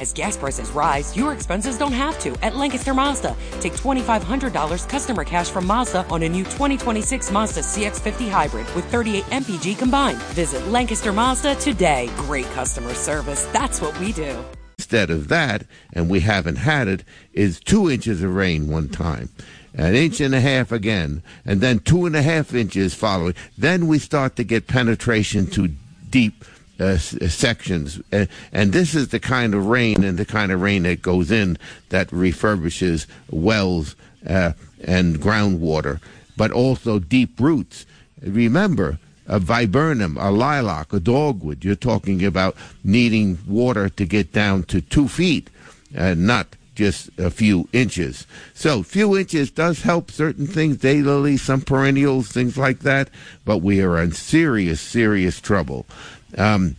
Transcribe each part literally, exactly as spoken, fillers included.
As gas prices rise, your expenses don't have to at Lancaster Mazda. Take two thousand five hundred dollars customer cash from Mazda on a new twenty twenty-six Mazda C X fifty Hybrid with thirty-eight M P G combined. Visit Lancaster Mazda today. Great customer service. That's what we do. Instead of that, and we haven't had it, is two inches of rain one time, an inch and a half again, and then two and a half inches following. Then we start to get penetration to deep uh, sections. Uh, and this is the kind of rain and the kind of rain that goes in that refurbishes wells uh, and groundwater, but also deep roots. Remember, a viburnum, a lilac, a dogwood, you're talking about needing water to get down to two feet, uh, not just a few inches. So few inches does help certain things, daylilies, some perennials, things like that, but we are in serious, serious trouble. Um,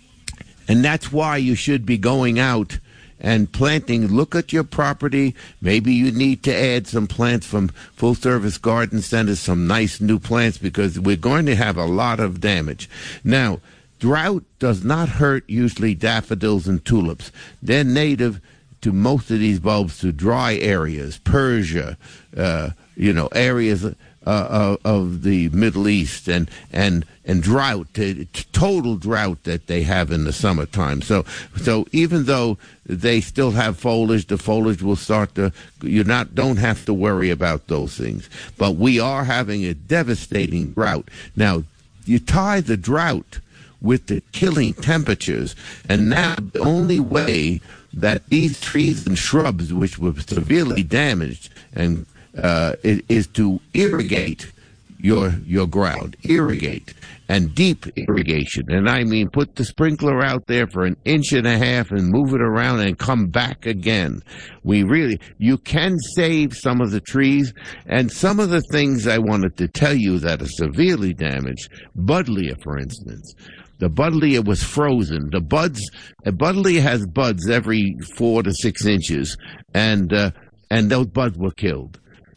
and that's why you should be going out and planting. Look at your property. Maybe you need to add some plants from Full Service Garden Centers, some nice new plants, because we're going to have a lot of damage. Now, drought does not hurt usually daffodils and tulips. They're native to most of these bulbs to dry areas, Persia, uh, you know, areas uh, of, of the Middle East, and and and drought, uh, total drought that they have in the summertime. So, so even though they still have foliage, the foliage will start to. You not don't have to worry about those things. But we are having a devastating drought now. You tie the drought with the killing temperatures, and now the only way that these trees and shrubs, which were severely damaged, and uh, is, is to irrigate your your ground, irrigate, and deep irrigation. And I mean, put the sprinkler out there for an inch and a half and move it around and come back again. We really, you can save some of the trees, and some of the things I wanted to tell you that are severely damaged, buddleia, for instance. The buddleia was frozen. The buds, a buddleia has buds every four to six inches, and uh, and those buds were killed.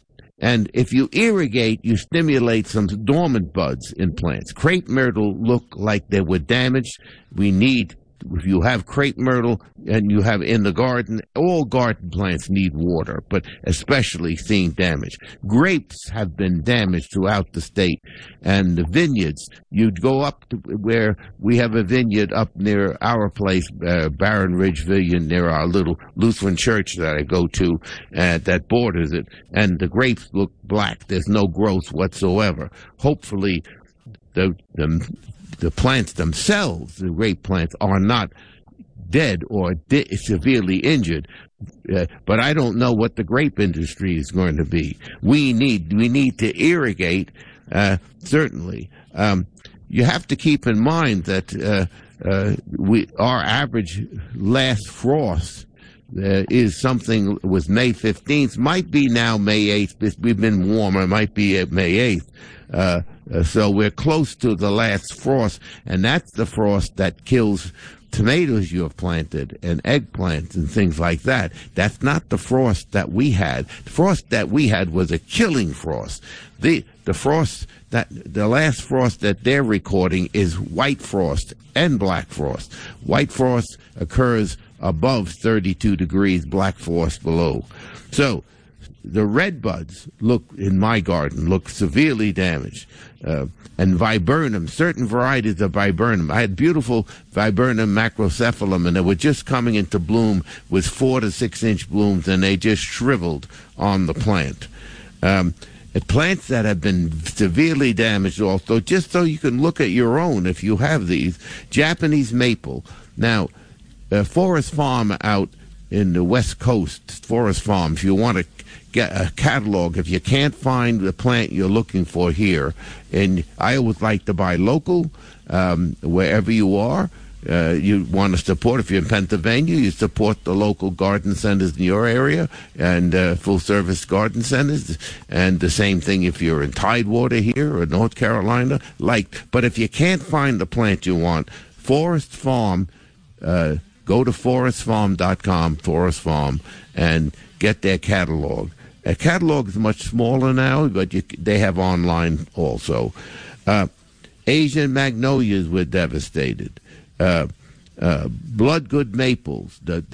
And if you irrigate, you stimulate some dormant buds in plants. Crepe myrtle look like they were damaged. We need, if you have crepe myrtle and you have in the garden, all garden plants need water, but especially seeing damage. Grapes have been damaged throughout the state, and the vineyards, you'd go up to where we have a vineyard up near our place, uh, Barron Ridge Vineyard, near our little Lutheran church that I go to, uh, that borders it, and the grapes look black. There's no growth whatsoever. Hopefully, the, the The plants themselves, the grape plants, are not dead or di- severely injured. Uh, but I don't know what the grape industry is going to be. We need we need to irrigate, uh, certainly. Um, you have to keep in mind that uh, uh, we our average last frost uh, is something was May fifteenth. Might be now May eighth. We've been warmer. It might be at May eighth. Uh, uh, so we're close to the last frost, and that's the frost that kills tomatoes you have planted and eggplants and things like that. That's not the frost that we had. The frost that we had was a killing frost. The the frost that the last frost that they're recording is white frost and black frost. White frost occurs above thirty-two degrees, black frost below. So the red buds look, in my garden, look severely damaged. Uh, and viburnum, certain varieties of viburnum. I had beautiful viburnum macrocephalum, and they were just coming into bloom with four to six inch blooms, and they just shriveled on the plant. Um, plants that have been severely damaged also, just so you can look at your own if you have these. Japanese maple. Now, uh, Forest Farm out in the West Coast, Forest Farm, if you want to get a catalog, if you can't find the plant you're looking for here, and I always like to buy local, um, wherever you are. Uh, you want to support, if you're in Pennsylvania, you support the local garden centers in your area and uh, full-service garden centers. And the same thing if you're in Tidewater here or North Carolina. Like, but if you can't find the plant you want, Forest Farm, uh, go to forest farm dot com, Forest Farm, and get their catalog. A catalog is much smaller now, but you, they have online also. Uh, Asian magnolias were devastated. Uh, uh, bloodgood maples, the,